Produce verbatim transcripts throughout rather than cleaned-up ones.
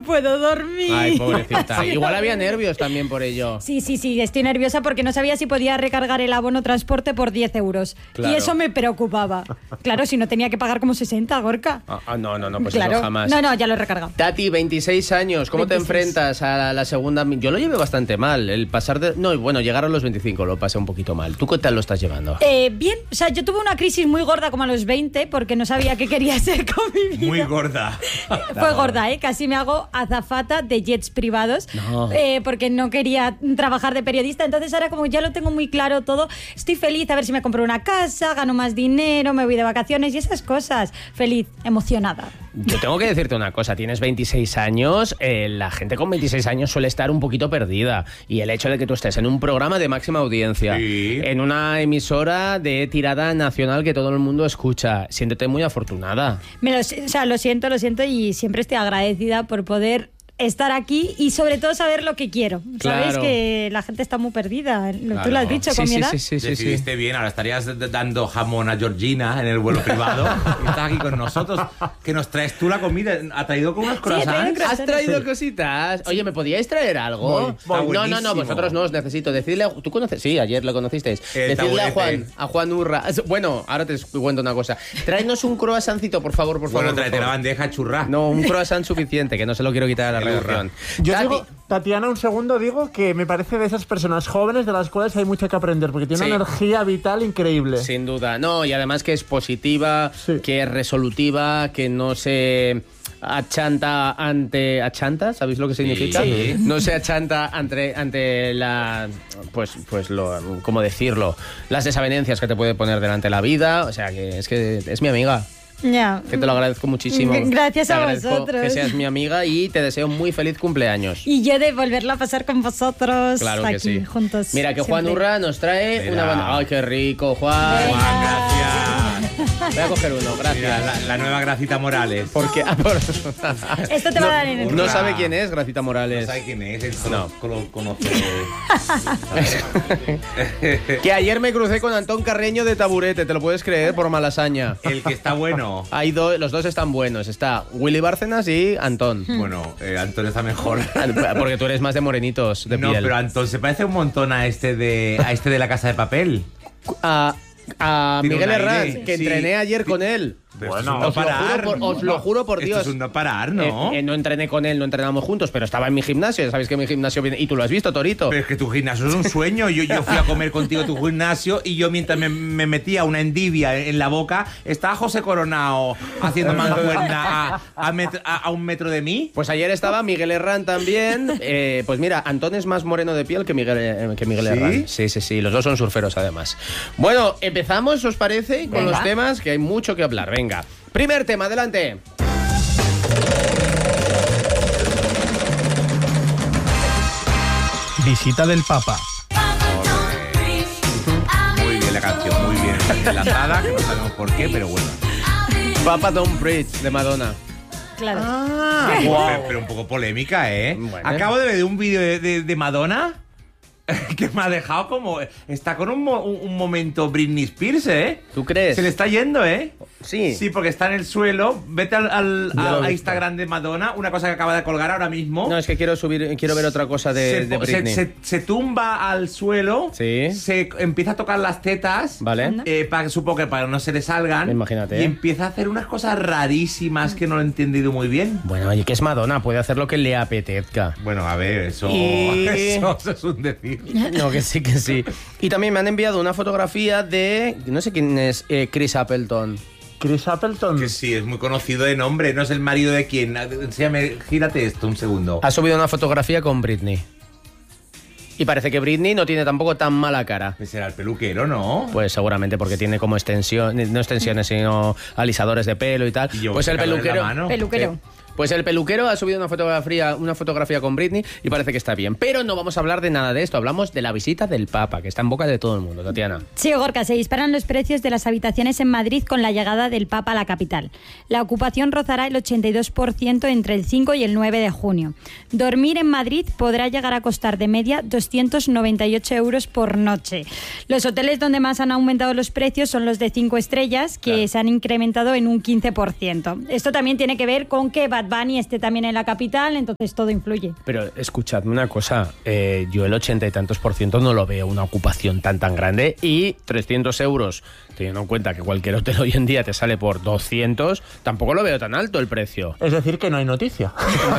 puedo dormir. Ay, pobrecita. Igual había nervios también por ello. Sí, sí, sí, estoy nerviosa porque no sabía si podía recargar el abono transporte por diez euros. Claro. Y eso me preocupaba. Claro, si no tenía que pagar como sesenta, Gorka. Ah, ah, no, no, no, pues claro. eso jamás. No, no, ya lo he recargado. Tati, veintiséis años, ¿cómo veintiséis. te enfrentas a la, la segunda? Yo lo llevé bastante mal, el pasar de... No, bueno, llegar a los veinticinco lo pasé un poquito mal. ¿Tú qué tal lo estás llevando? Eh, bien, o sea, yo tuve una crisis muy gorda como a los veinte porque no sabía qué quería hacer con mi vida. Muy gorda. Fue gorda, ¿eh? Casi me hago azafata de jets privados No. eh, porque no quería trabajar de periodista. Entonces ahora como ya lo tengo muy claro todo, estoy feliz a ver si me compro una casa, gano más dinero, me voy de vacaciones y esas cosas. Feliz, emocionada. Yo tengo que decirte una cosa, tienes veintiséis años, eh, la gente con veintiséis años suele estar un poquito perdida y el hecho de que tú estés en un programa de máxima audiencia, Sí. en una emisora de tirada nacional que todo el mundo escucha, siéntete muy afortunada. Me lo, o sea, lo siento, lo siento y siempre estoy agradecida por poder estar aquí y sobre todo saber lo que quiero. Sabes Claro. que la gente está muy perdida. Tú Claro. lo has dicho con mi edad. sí, sí, sí, sí. Decidiste bien, ahora estarías d- dando jamón a Georgina en el vuelo privado y estás aquí con nosotros. Que nos traes tú la comida. ¿Ha traído con unos he traído croissants? croissants. ¿Has traído cositas? Oye, ¿me podíais traer algo? Voy, está no, no, no, buenísimo. vosotros no os necesito. Decidle a... ¿Tú conoces? Sí, ayer lo conocisteis. El Decidle a Juan, taburete. a Juan Urra. Bueno, ahora te cuento una cosa. Tráenos un croissantcito, por favor, por favor. Bueno, por tráete la favor. bandeja churra. No, un croissant suficiente, que no se lo quiero quitar a la El Urra. redacción. Yo Tati, digo, Tatiana, un segundo, digo que me parece de esas personas jóvenes de las cuales hay mucho que aprender, porque tiene Sí. una energía vital increíble. sin duda. No, y además que es positiva, Sí. que es resolutiva, que no se achanta ante... ¿Achanta? ¿Sabéis lo que significa? Sí. No se achanta ante, ante la... Pues, pues lo... ¿Cómo decirlo? Las desavenencias que te puede poner delante la vida. O sea, que es que es mi amiga. Ya. Que te lo agradezco muchísimo. Gracias Te a agradezco vosotros. que seas mi amiga y te deseo muy feliz cumpleaños. Y yo de volverla a pasar con vosotros Claro que aquí, sí. juntos. Mira que Juan siempre. Urra nos trae Mira. una banda. ¡Ay, qué rico, Juan! Juan, gracias. Voy a coger uno, gracias. Mira, la, la nueva Gracita Morales. Porque ah, por- Esto te va a dar energía. no Urra. sabe quién es Gracita No Morales. sabe quién es, él No. solo lo conoce. Que ayer me crucé con Antón Carreño de Taburete, ¿te lo puedes creer? Por Malasaña. El que está bueno. Hay do- los dos están buenos. Está Willy Bárcenas y Antón. Bueno, eh, Antonio está mejor. Porque tú eres más de morenitos, de No, piel. pero Antón se parece un montón a este de a este de La Casa de Papel. A, a Tiene Miguel un aire, Herrán, que sí. entrené ayer con él. Pero Bueno, esto es un no os lo juro parar. por- os lo juro por Esto Dios. es un no parar, ¿no? Eh, eh, no entrené con él, no entrenamos juntos, pero estaba en mi gimnasio. Ya sabéis que mi gimnasio viene... Y tú lo has visto, Torito. Pero es que tu gimnasio es un sueño. Yo, yo fui a comer contigo a tu gimnasio y yo mientras me, me metía una endivia en la boca, estaba José Coronado haciendo mancuerna a, a, met- a- a un metro de mí. Pues ayer estaba Miguel Herrán también. Eh, pues mira, Antón es más moreno de piel que Miguel, eh, que Miguel ¿Sí? Herrán. Sí, sí, sí. Los dos son surferos, además. Bueno, empezamos, ¿os parece? Con Venga. los temas, que hay mucho que hablar. Venga. Primer tema, adelante. Visita del Papa. Muy bien la canción, muy bien enlazada, que no sabemos por qué, pero bueno. Papa Don't Preach, de Madonna. Claro. Ah, pero, pero un poco polémica, ¿eh? Bueno. Acabo de ver un vídeo de, de- de Madonna que me ha dejado como... Está con un, mo- un- un momento Britney Spears, ¿eh? ¿Tú crees? Se le está yendo, ¿eh? Sí. Sí, porque está en el suelo. Vete al, al- Ya lo a, he a visto. Instagram de Madonna, una cosa que acaba de colgar ahora mismo. No, es que quiero subir, quiero ver otra cosa de, se, de po- se- Britney. se- se tumba al suelo, Sí. se empieza a tocar las tetas, Vale. eh, para, supongo que para que no se le salgan. Imagínate, Y ¿eh? empieza a hacer unas cosas rarísimas que no lo he entendido muy bien. Bueno, oye, que es Madonna, puede hacer lo que le apetezca. Bueno, a ver, eso, Y- eso, eso es un decir. No, que sí, que sí. Y también me han enviado una fotografía de... No sé quién es eh, Chris Appleton. Chris Appleton. Que sí, es muy conocido de nombre, no es el marido de quien. Enséñame, gírate esto un segundo. Ha subido una fotografía con Britney. Y parece que Britney no tiene tampoco tan mala cara. Será el peluquero, ¿no? Pues seguramente porque tiene como extensiones, no extensiones, sino alisadores de pelo y tal. Y yo, Pues el secador en la peluquero... mano. Peluquero. Eh, Pues el peluquero ha subido una fotografía, una fotografía con Britney y parece que está bien. Pero no vamos a hablar de nada de esto, hablamos de la visita del Papa, que está en boca de todo el mundo, Tatiana. Sí, Gorka, se disparan los precios de las habitaciones en Madrid con la llegada del Papa a la capital. La ocupación rozará el ochenta y dos por ciento entre el cinco y el nueve de junio. Dormir en Madrid podrá llegar a costar de media doscientos noventa y ocho euros por noche. Los hoteles donde más han aumentado los precios son los de cinco estrellas, que Claro. se han incrementado en un quince por ciento. Esto también tiene que ver con que Bad Bad Bunny esté también en la capital, entonces todo influye. Pero escuchadme una cosa, eh, yo el ochenta y tantos por ciento no lo veo una ocupación tan tan grande, y trescientos euros, teniendo en cuenta que cualquier hotel hoy en día te sale por doscientos, tampoco lo veo tan alto el precio. Es decir, que no hay noticia.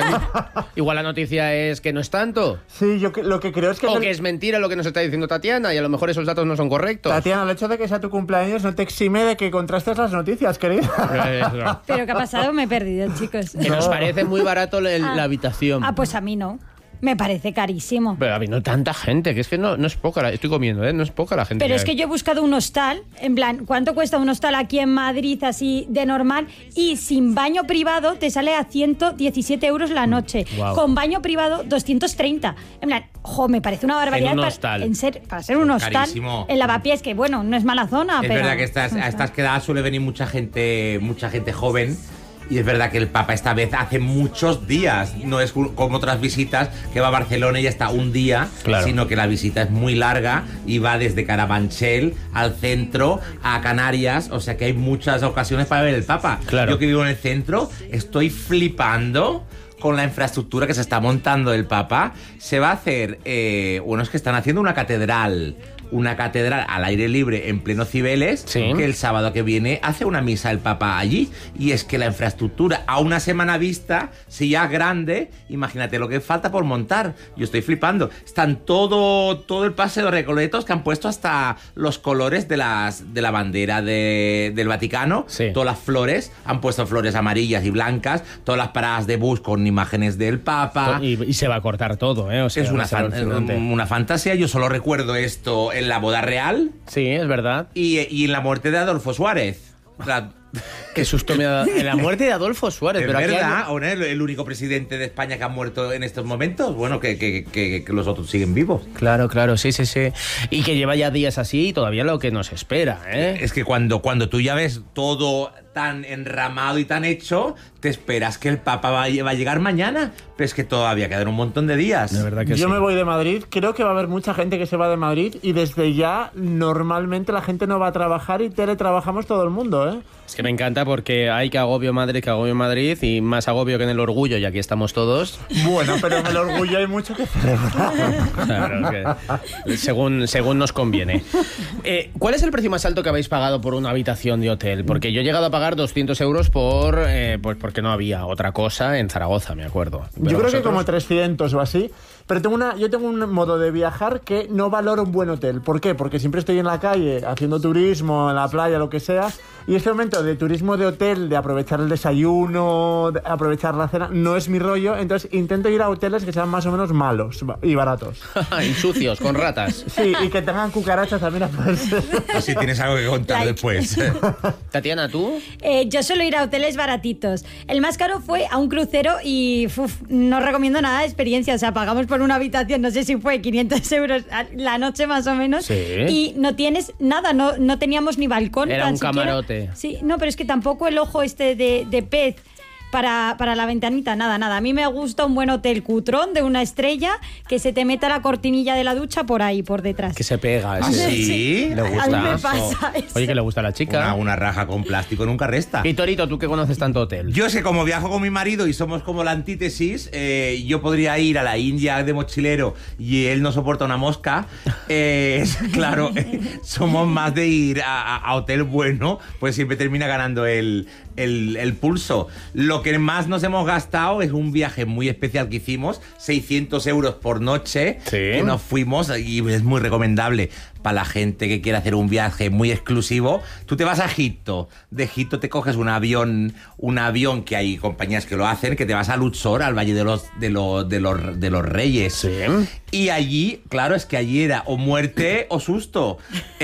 Igual la noticia es que no es tanto. Sí, yo que, lo que creo es que... O el... que es mentira lo que nos está diciendo Tatiana y a lo mejor esos datos no son correctos. Tatiana, el hecho de que sea tu cumpleaños no te exime de que contrastes las noticias, querida. Pero ¿qué ha pasado? Me he perdido, chicos. Que nos parece muy barato la, Ah. la habitación. Ah, pues a mí no. Me parece carísimo. Pero habiendo tanta gente, que es que no, no es poca, la, estoy comiendo, ¿eh? No es poca la gente. Pero que es que hay. yo he buscado un hostal, en plan, ¿cuánto cuesta un hostal aquí en Madrid así de normal? Y sin baño privado te sale a ciento diecisiete euros la noche. Wow. Con baño privado, doscientos treinta. En plan, jo, me parece una barbaridad. En un para- hostal. En ser, para ser un hostal. Carísimo. En Lavapiés, que bueno, no es mala zona, Es pero... verdad que estas, a estas quedadas suele venir mucha gente, mucha gente joven. Y es verdad que el Papa esta vez hace muchos días. No es como otras visitas que va a Barcelona y ya está un día, Claro. sino que la visita es muy larga y va desde Carabanchel al centro, a Canarias. O sea que hay muchas ocasiones para ver el Papa. Claro. Yo que vivo en el centro estoy flipando con la infraestructura que se está montando el Papa. Se va a hacer, eh, bueno, es que están haciendo una catedral. Una catedral al aire libre en pleno Cibeles, Sí. que el sábado que viene hace una misa el Papa allí. Y es que la infraestructura a una semana vista, si ya es grande, imagínate lo que falta por montar. Yo estoy flipando. Están todo, todo el paseo de Recoletos, que han puesto hasta los colores de, las, de la bandera de- del Vaticano. Sí. Todas las flores, han puesto flores amarillas y blancas, todas las paradas de bus con imágenes del Papa. Y, y se va a cortar todo, ¿eh? O sea, Es va una, a ser fan- alucinante. una fantasía. Yo solo recuerdo esto en la boda real Sí, es verdad. y, y en la muerte de Adolfo Suárez. O sea, Qué susto me ha dado. En la muerte de Adolfo Suárez. ¿es pero aquí verdad? hay- ¿O no es el único presidente de España que ha muerto en estos momentos? Bueno, que, que- que- que los otros siguen vivos. Claro, claro, sí, sí, sí. Y que lleva ya días así y todavía lo que nos espera, ¿eh? Es que cuando, cuando tú ya ves todo tan enramado y tan hecho, te esperas que el Papa va, a- va a llegar mañana. Pero es que todavía quedan un montón de días. De verdad que Yo sí. me voy de Madrid, creo que va a haber mucha gente que se va de Madrid y desde ya normalmente la gente no va a trabajar y teletrabajamos todo el mundo, ¿eh? Es que me encanta porque hay que agobio Madrid, que agobio Madrid y más agobio que en el orgullo, y aquí estamos todos. Bueno, pero en el orgullo hay mucho que celebrar. Claro, que según, según nos conviene. Eh, ¿Cuál es el precio más alto que habéis pagado por una habitación de hotel? Porque yo he llegado a pagar doscientos euros por, eh, pues porque no había otra cosa en Zaragoza, me acuerdo. Yo Pero creo que vosotros- como trescientos o así. Pero tengo una, yo tengo un modo de viajar que no valoro un buen hotel. ¿Por qué? Porque siempre estoy en la calle haciendo turismo, en la playa, lo que sea. Y este momento de turismo de hotel, de aprovechar el desayuno, de aprovechar la cena, no es mi rollo. Entonces intento ir a hoteles que sean más o menos malos y baratos. y sucios, con ratas. Sí, y que tengan cucarachas también a poder ser. O si tienes algo que contar Like. después. Tatiana, ¿tú? Eh, yo suelo ir a hoteles baratitos. El más caro fue a un crucero y uf, no recomiendo nada de experiencia. O sea, pagamos por una habitación, no sé si fue quinientos euros a la noche más o menos. Sí. Y no tienes nada, no, no teníamos ni balcón. Era tan un siquiera. camarote. Sí, no, pero es que tampoco el ojo este de, de pez. Para, para la ventanita, nada, nada. A mí me gusta un buen hotel cutrón de una estrella que se te meta la cortinilla de la ducha por ahí, por detrás. Que se pega. ¿Ah, ese. sí? Le A gusta. mí me pasa eso. Oye, que le gusta a la chica. Una, una raja con plástico nunca resta. Y Torito, ¿tú que conoces tanto hotel? Yo es que como viajo con mi marido y somos como la antítesis, eh, yo podría ir a la India de mochilero y él no soporta una mosca. Eh, es- claro, eh, somos más de ir a, a- a hotel bueno, pues siempre termina ganando el, el- el pulso. Lo que más nos hemos gastado es un viaje muy especial que hicimos, seiscientos euros por noche, Sí. que nos fuimos y es muy recomendable para la gente que quiere hacer un viaje muy exclusivo. Tú te vas a Egipto, de Egipto te coges un avión, un avión que hay compañías que lo hacen, que te vas a Luxor, al Valle de los, de los, de los, de los Reyes. Sí. Y allí, claro, es que allí era o muerte o susto.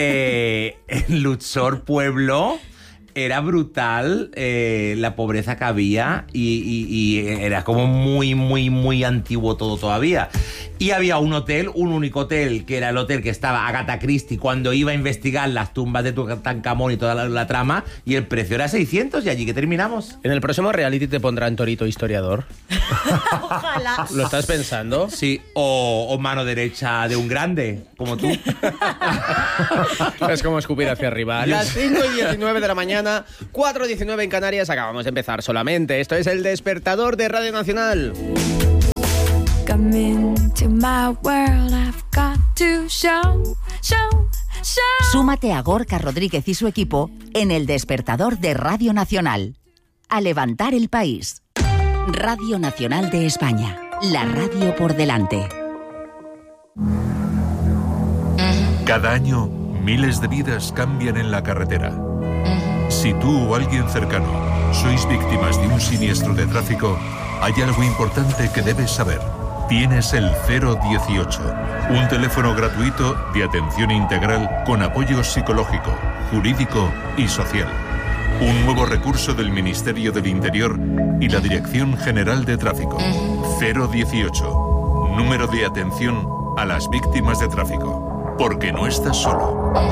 Eh, en Luxor, pueblo, era brutal eh, la pobreza que había y, y- y era como muy, muy, muy antiguo todo todavía. Y había un hotel, un único hotel, que era el hotel que estaba Agatha Christie cuando iba a investigar las tumbas de Tutankamón y toda la, la trama, y el precio era seiscientos y allí que terminamos. En el próximo reality te pondrán Torito historiador. Ojalá. ¿Lo estás pensando? Sí, o, o mano derecha de un grande, como tú. Es como escupir hacia arriba. A las cinco y diecinueve de la mañana. mañana, cuatro diecinueve en Canarias. Acabamos de empezar solamente. Esto es El Despertador de Radio Nacional. Súmate a Gorka Rodríguez y su equipo en El Despertador de Radio Nacional. A levantar el país. Radio Nacional de España. La radio por delante. Cada año, miles de vidas cambian en la carretera. Si tú o alguien cercano sois víctimas de un siniestro de tráfico, hay algo importante que debes saber. Tienes el cero dieciocho, un teléfono gratuito de atención integral con apoyo psicológico, jurídico y social. Un nuevo recurso del Ministerio del Interior y la Dirección General de Tráfico. cero dieciocho, número de atención a las víctimas de tráfico. Porque no estás solo.